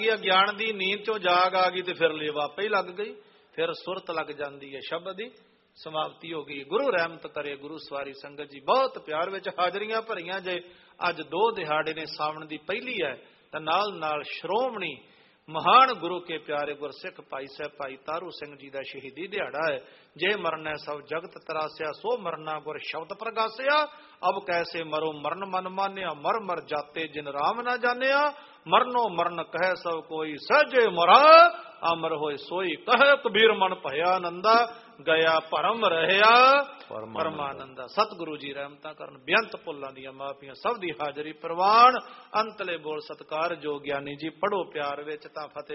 ਗਿਆਨ ਦੀ ਨੀਂਦ ਚੋਂ ਜਾਗ ਆ ਗਈ ਤੇ ਫਿਰ ਲੇਵਾ ਆਪੇ ਹੀ ਲੱਗ ਗਈ, ਫਿਰ ਸੁਰਤ ਲੱਗ ਜਾਂਦੀ ਹੈ, ਸ਼ਬਦ ਦੀ ਸਮਾਪਤੀ ਹੋ ਗਈ। ਗੁਰੂ ਰਹਿਮਤ ਕਰੇ। ਗੁਰੂ ਸਵਾਰੀ ਸੰਗਤ ਜੀ, ਬਹੁਤ ਪਿਆਰ ਵਿੱਚ ਹਾਜ਼ਰੀਆਂ ਭਰੀਆਂ ਜੇ। ਅੱਜ 2 ਦਿਹਾੜੇ ਨੇ, ਸਾਵਣ ਦੀ ਪਹਿਲੀ ਹੈ ਤਾਂ ਨਾਲ ਨਾਲ ਸ਼੍ਰੋਮਣੀ ਮਹਾਨ ਗੁਰੂ ਕੇ ਪਿਆਰੇ ਗੁਰਸਿੱਖ ਭਾਈ ਸਾਹਿਬ ਭਾਈ ਤਾਰੂ ਸਿੰਘ ਜੀ ਦਾ ਸ਼ਹੀਦੀ ਦਿਹਾੜਾ ਹੈ। ਜੇ ਮਰਨਾ ਸਭ ਜਗਤ ਤਰਾਸਿਆ, ਸੋ ਮਰਨਾ ਗੁਰ ਸ਼ਬਦ ਪ੍ਰਗਾਸਿਆ। ਅਬ ਕੈਸੇ ਮਰੋ ਮਰਨ ਮਨ ਮਾਨਿਆ, ਮਰ ਮਰ ਜਾਤੇ ਜਿਨ ਰਾਮ ਨਾ ਜਾਣਿਆ। ਮਰਨੋ ਮਰਨ ਕਹਿ ਸਭ ਕੋਈ, ਸਹਜੇ ਮਰਾ ਅਮਰ ਹੋਏ ਸੋਈ। ਕਹੇ ਕਬੀਰ ਮਨ ਭਇਆ ਆਨੰਦਾ, ਗਿਆ ਭਰਮ ਰਹਿਆ ਪਰਮਾਨੰਦਾ। ਸਤਿਗੁਰੂ ਜੀ ਰਹਿਮਤਾਂ ਕਰਨ, ਬੇਅੰਤ ਭੁੱਲਾਂ ਦੀਆਂ ਮਾਫੀਆਂ, ਸਭ ਦੀ ਹਾਜ਼ਰੀ ਪ੍ਰਵਾਨ। ਅੰਤਲੇ ਬੋਲ ਸਤਿਕਾਰ ਜੋ ਗਿਆਨੀ ਜੀ, ਪੜੋ ਪਿਆਰ ਵਿੱਚ ਤਾਂ ਫਤਿਹ।